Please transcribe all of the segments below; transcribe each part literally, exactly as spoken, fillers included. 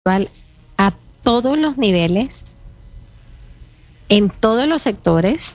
a todos los niveles, en todos los sectores,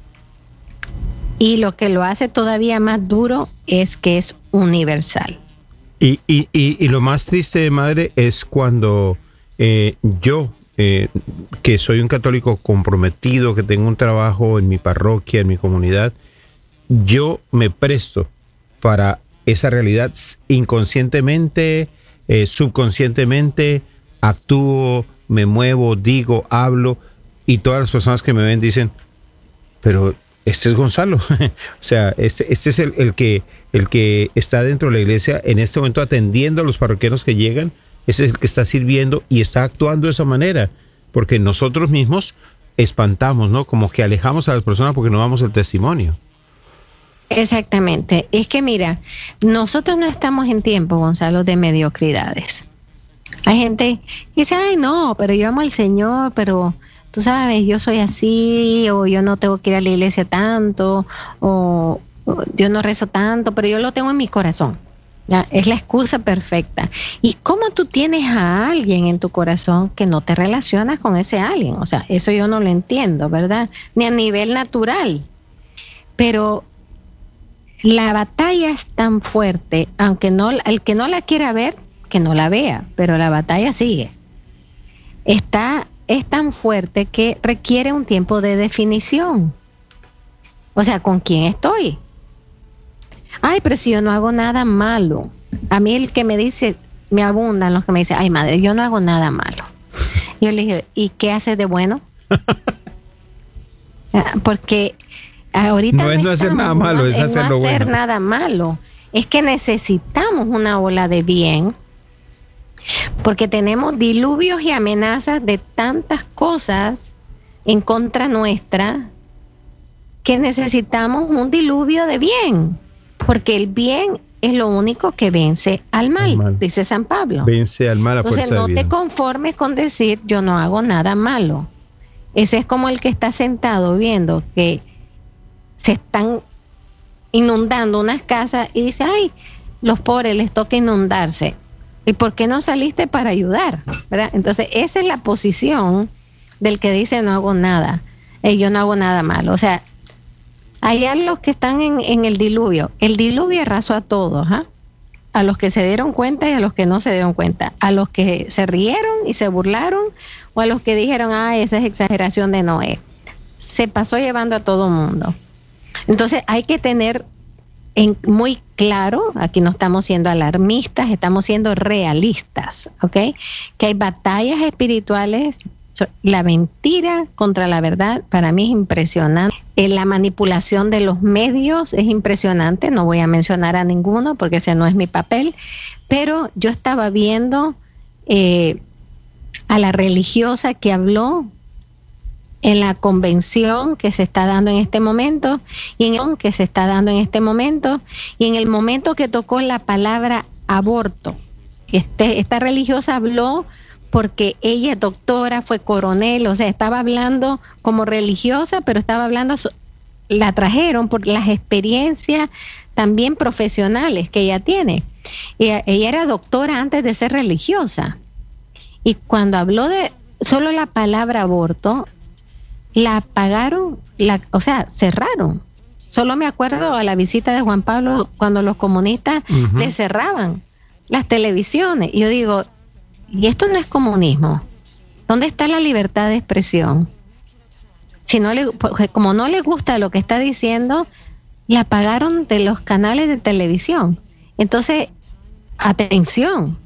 y lo que lo hace todavía más duro es que es universal. Y, y, y, y lo más triste, madre, es cuando eh, yo, eh, que soy un católico comprometido, que tengo un trabajo en mi parroquia, en mi comunidad, yo me presto para esa realidad inconscientemente, eh, subconscientemente, actúo, me muevo, digo, hablo, y todas las personas que me ven dicen, pero este es Gonzalo. O sea, este, este es el, el que el que está dentro de la iglesia en este momento atendiendo a los parroquianos que llegan, ese es el que está sirviendo y está actuando de esa manera, porque nosotros mismos espantamos, ¿no? Como que alejamos a las personas porque no damos el testimonio. Exactamente. Es que mira, nosotros no estamos en tiempo, Gonzalo, de mediocridades. Hay gente que dice, ay no, pero yo amo al Señor, pero tú sabes, yo soy así, o yo no tengo que ir a la iglesia tanto, o, o yo no rezo tanto, pero yo lo tengo en mi corazón. ¿Ya? Es la excusa perfecta. ¿Y cómo tú tienes a alguien en tu corazón que no te relacionas con ese alguien? O sea, eso yo no lo entiendo, ¿verdad? Ni a nivel natural. Pero la batalla es tan fuerte, aunque no, el que no la quiera ver, que no la vea, pero la batalla sigue. Está, es tan fuerte que requiere un tiempo de definición. O sea, ¿con quién estoy? Ay, pero si yo no hago nada malo. A mí el que me dice, me abundan los que me dicen, ay madre, yo no hago nada malo. Yo le dije, ¿y qué haces de bueno? Porque ahorita no es no hacer nada malo, es hacerlo bueno. No hacer nada malo. Es que necesitamos una ola de bien, porque tenemos diluvios y amenazas de tantas cosas en contra nuestra que necesitamos un diluvio de bien, porque el bien es lo único que vence al mal, al mal. Dice San Pablo. Vence al mal a fuerza de bien. Entonces no te conformes con decir yo no hago nada malo. Ese es como el que está sentado viendo que se están inundando unas casas y dice, ay, los pobres les toca inundarse. ¿Y por qué no saliste para ayudar? ¿Verdad? Entonces, esa es la posición del que dice no hago nada. Eh, yo no hago nada malo. O sea, hay a los que están en, en el diluvio. El diluvio arrasó a todos, ¿ah? A los que se dieron cuenta y a los que no se dieron cuenta. A los que se rieron y se burlaron o a los que dijeron, ah, esa es exageración de Noé. Se pasó llevando a todo mundo. Entonces, hay que tener en muy claro, aquí no estamos siendo alarmistas, estamos siendo realistas, ¿ok? Que hay batallas espirituales, la mentira contra la verdad para mí es impresionante, eh, la manipulación de los medios es impresionante, no voy a mencionar a ninguno porque ese no es mi papel, pero yo estaba viendo eh, a la religiosa que habló en la convención que se está dando en este momento y en el que se está dando en este momento y en el momento que tocó la palabra aborto. Este, esta religiosa habló porque ella es doctora, fue coronel, o sea, estaba hablando como religiosa, pero estaba hablando, la trajeron por las experiencias también profesionales que ella tiene. Ella, ella era doctora antes de ser religiosa y cuando habló de solo la palabra aborto, la apagaron, la, o sea, cerraron. Solo me acuerdo a la visita de Juan Pablo cuando los comunistas uh-huh. le cerraban las televisiones. Y yo digo, ¿y esto no es comunismo? ¿Dónde está la libertad de expresión? Si no le, como no les gusta lo que está diciendo, la apagaron de los canales de televisión. Entonces, atención,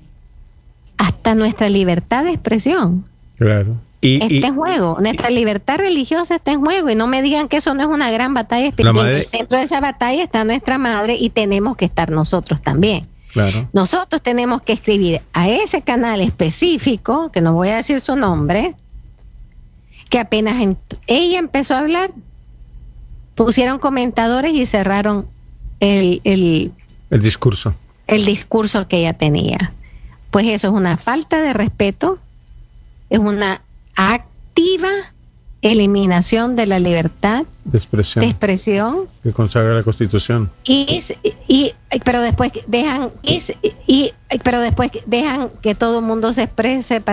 hasta nuestra libertad de expresión. Claro. Y, está y, en juego, nuestra libertad religiosa está en juego y no me digan que eso no es una gran batalla espiritual. En el centro de esa batalla está nuestra madre y tenemos que estar nosotros también. Claro. Nosotros tenemos que escribir a ese canal específico, que no voy a decir su nombre, que apenas en, ella empezó a hablar, pusieron comentadores y cerraron el, el, el discurso. El discurso que ella tenía. Pues eso es una falta de respeto, es una activa eliminación de la libertad de expresión, de expresión que consagra la Constitución. y, y pero después dejan y, y pero después dejan que todo el mundo se exprese